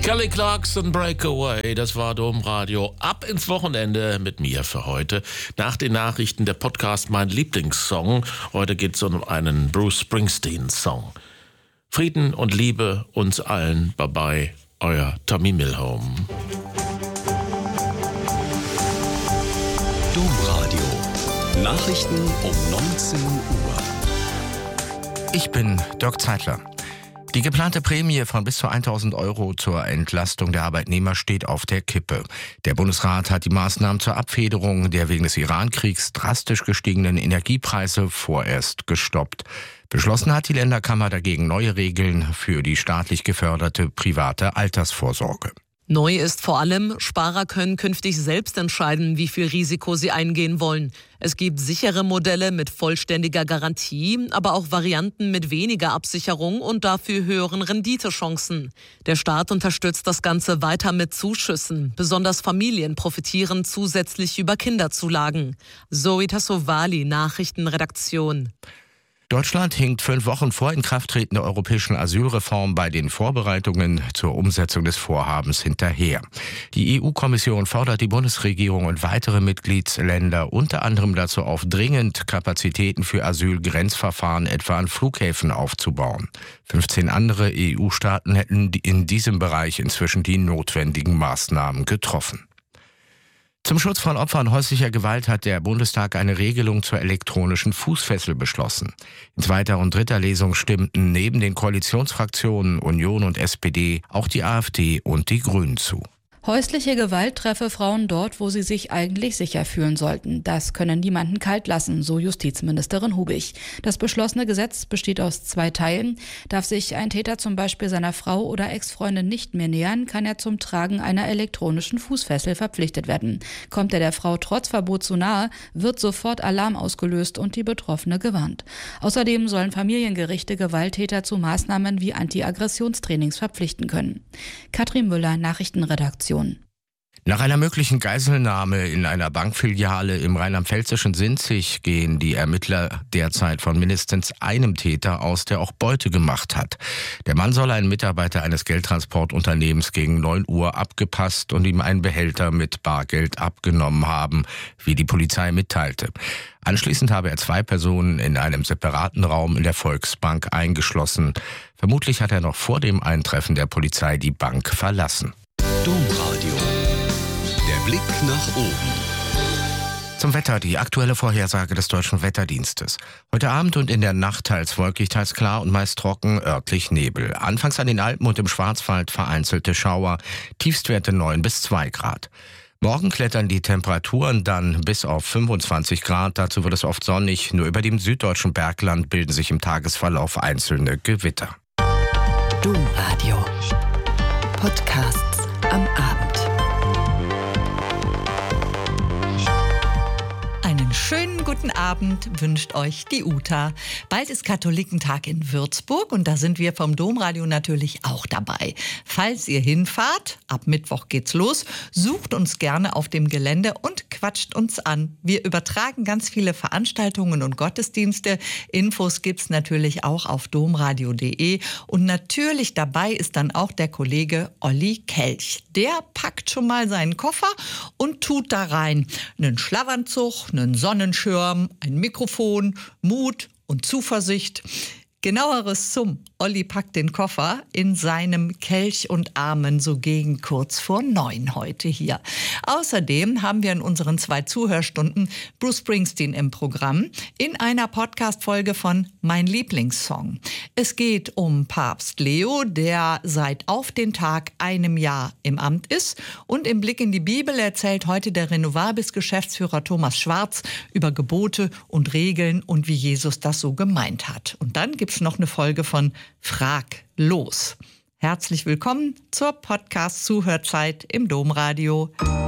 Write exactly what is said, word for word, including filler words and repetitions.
Kelly Clarkson, Breakaway, das war Domradio. Ab ins Wochenende mit mir für heute. Nach den Nachrichten der Podcast Mein Lieblingssong. Heute geht es um einen Bruce Springsteen-Song. Frieden und Liebe uns allen. Bye bye, euer Tommy Milhome. Domradio. Nachrichten um neunzehn Uhr. Ich bin Dirk Zeitler. Die geplante Prämie von bis zu tausend Euro zur Entlastung der Arbeitnehmer steht auf der Kippe. Der Bundesrat hat die Maßnahmen zur Abfederung der wegen des Iran-Kriegs drastisch gestiegenen Energiepreise vorerst gestoppt. Beschlossen hat die Länderkammer dagegen neue Regeln für die staatlich geförderte private Altersvorsorge. Neu ist vor allem, Sparer können künftig selbst entscheiden, wie viel Risiko sie eingehen wollen. Es gibt sichere Modelle mit vollständiger Garantie, aber auch Varianten mit weniger Absicherung und dafür höheren Renditechancen. Der Staat unterstützt das Ganze weiter mit Zuschüssen. Besonders Familien profitieren zusätzlich über Kinderzulagen. Zoe Tassovali, Nachrichtenredaktion. Deutschland hinkt fünf Wochen vor Inkrafttreten der europäischen Asylreform bei den Vorbereitungen zur Umsetzung des Vorhabens hinterher. Die E U-Kommission fordert die Bundesregierung und weitere Mitgliedsländer unter anderem dazu auf, dringend Kapazitäten für Asylgrenzverfahren etwa an Flughäfen aufzubauen. fünfzehn andere E U-Staaten hätten in diesem Bereich inzwischen die notwendigen Maßnahmen getroffen. Zum Schutz von Opfern häuslicher Gewalt hat der Bundestag eine Regelung zur elektronischen Fußfessel beschlossen. In zweiter und dritter Lesung stimmten neben den Koalitionsfraktionen Union und S P D auch die AfD und die Grünen zu. Häusliche Gewalt treffe Frauen dort, wo sie sich eigentlich sicher fühlen sollten. Das könne niemanden kalt lassen, so Justizministerin Hubig. Das beschlossene Gesetz besteht aus zwei Teilen. Darf sich ein Täter zum Beispiel seiner Frau oder Ex-Freundin nicht mehr nähern, kann er zum Tragen einer elektronischen Fußfessel verpflichtet werden. Kommt er der Frau trotz Verbot zu nahe, wird sofort Alarm ausgelöst und die Betroffene gewarnt. Außerdem sollen Familiengerichte Gewalttäter zu Maßnahmen wie Anti-Aggressionstrainings verpflichten können. Katrin Müller, Nachrichtenredaktion. Nach einer möglichen Geiselnahme in einer Bankfiliale im rheinland-pfälzischen Sinzig gehen die Ermittler derzeit von mindestens einem Täter aus, der auch Beute gemacht hat. Der Mann soll einen Mitarbeiter eines Geldtransportunternehmens gegen neun Uhr abgepasst und ihm einen Behälter mit Bargeld abgenommen haben, wie die Polizei mitteilte. Anschließend habe er zwei Personen in einem separaten Raum in der Volksbank eingeschlossen. Vermutlich hat er noch vor dem Eintreffen der Polizei die Bank verlassen. Domradio. Der Blick nach oben. Zum Wetter, die aktuelle Vorhersage des Deutschen Wetterdienstes. Heute Abend und in der Nacht teils wolkig, teils klar und meist trocken, örtlich Nebel. Anfangs an den Alpen und im Schwarzwald vereinzelte Schauer, Tiefstwerte neun bis zwei Grad. Morgen klettern die Temperaturen dann bis auf fünfundzwanzig Grad. Dazu wird es oft sonnig. Nur über dem süddeutschen Bergland bilden sich im Tagesverlauf einzelne Gewitter. Domradio. Podcasts am Abend. Einen schönen guten Abend wünscht euch die Uta. Bald ist Katholikentag in Würzburg und da sind wir vom Domradio natürlich auch dabei. Falls ihr hinfahrt, ab Mittwoch geht's los, sucht uns gerne auf dem Gelände und quatscht uns an. Wir übertragen ganz viele Veranstaltungen und Gottesdienste. Infos gibt's natürlich auch auf domradio punkt de und natürlich dabei ist dann auch der Kollege Olli Kelch. Der packt schon mal seinen Koffer und tut da rein einen Schlafanzug, einen Sonnenschirm, ein Mikrofon, Mut und Zuversicht. Genaueres zum Olli packt den Koffer in seinem Kelch und Amen so gegen kurz vor neun heute hier. Außerdem haben wir in unseren zwei Zuhörstunden Bruce Springsteen im Programm in einer Podcast-Folge von Mein Lieblingssong. Es geht um Papst Leo, der seit auf den Tag einem Jahr im Amt ist. Und im Blick in die Bibel erzählt heute der Renovabis-Geschäftsführer Thomas Schwarz über Gebote und Regeln und wie Jesus das so gemeint hat. Und dann gibt es noch eine Folge von Frag los. Herzlich willkommen zur Podcast-Zuhörzeit im Domradio.